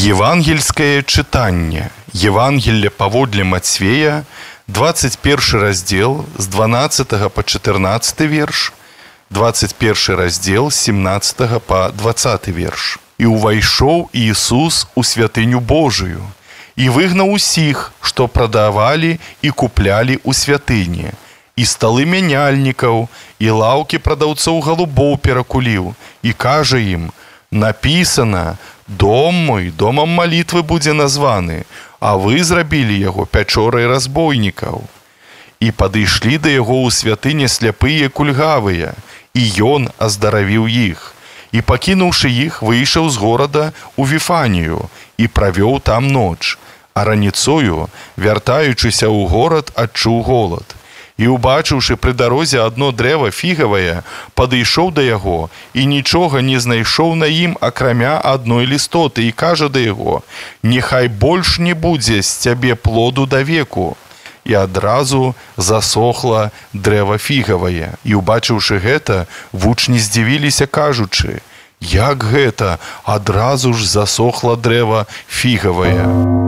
Евангельское читание. Евангелие паводле Мацвея, 21 раздел с 12 по 14 верш, 21 раздел с 17 по 20 верш. «И увайшоў Иисус у святыню Божию, и выгнал усіх, што продавали и купляли у святыні, и столы мяняльников, и лаўки продавцоў голубоў перакуліў, и кажа им: написано, дом мой домом молитвы будзе названы, а вы зрабілі яго пячорай разбойнікаў. І падышлі да яго ў святыне сляпыя кульгавыя, і ён аздаравіў іх. І пакінуўшы іх, выйшаў з горада ў Віфанію і правёў там ноч, а раніцою, вяртаючыся ў горад, адчуў голад. І, убачыўшы пры дарозе адно дрэва фігавае, падышоў да яго і нічога не знайшоў на ім, акрамя адной лістоты, і кажа да яго: «Нехай больш не будзе з цябе плоду да веку». І адразу засохла дрэва фігавае. І, убачыўшы гэта, вучні здзівіліся, кажучы: «Як гэта? Адразу ж засохла дрэва фігавае».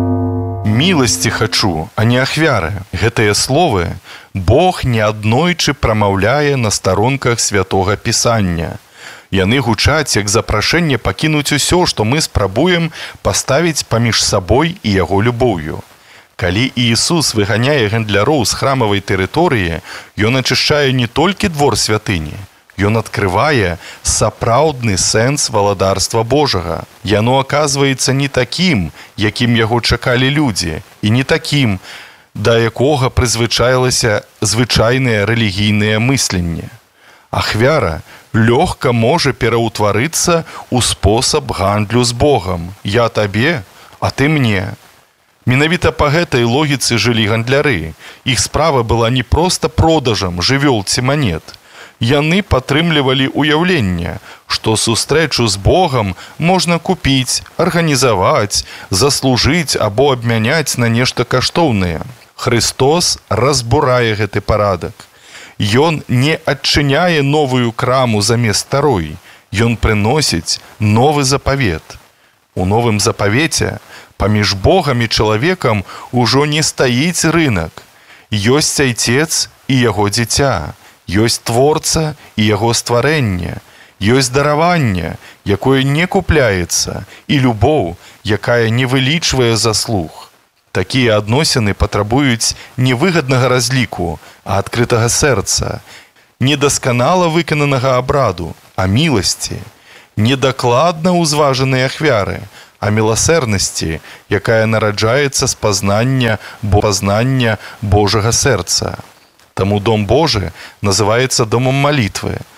«Міласці хачу, а не ахвяры». Гэтыя словы Бог неаднойчы прамаўляе на старонках Святога Пісання. Яны гучаць як запрашэнне пакінуць усё, што мы спрабуем паставіць паміж сабой і яго любоўю. Калі Іісус выганяе гандляроў з храмавай тэрыторыі, ён ачышчае не толькі двор святыні, ён адкрывае сапраўдны сэнс валадарства Божага. Яно аказваецца не такім, якім яго чакалі людзі, і не такім, да якога прызвычаілася звычайнае рэлігійнае мысленне. Ахвяра лёгка можа пераўтварыцца ў спосаб гандлю з Богам. Я табе, а ты мне. Менавіта па гэтай логіцы жылі гандляры. Іх справа была не проста продажам жывёл ці манет. Яны падтрымлівалі ўяўленне, што сустрэчу з Богам можна купіць, арганізаваць, заслужыць або абмяняць на нешта каштоўнае. Христос разбурае гэты парадак. Ён не адчыняе новую краму замест старой. Ён прыносіць новы запавет. У новым запавеце паміж Богам і чалавекам ужо не стаіць рынак. Ёсць айцец і яго дзіця. Ёсць творца і яго стварэнне. Ёсць дараванне, якое не купляецца, і любоў, якая не вылічвае заслуг. Такія адносіны патрабуюць не выгаднага разліку, а адкрытага сэрца, не дасканала выкананага абраду, а міласці, не дакладна ўзважаныя ахвяры, а міласэрнасці, якая нараджаецца з пазнання Божага сэрца. Таму дом Божы называецца домом молитвы.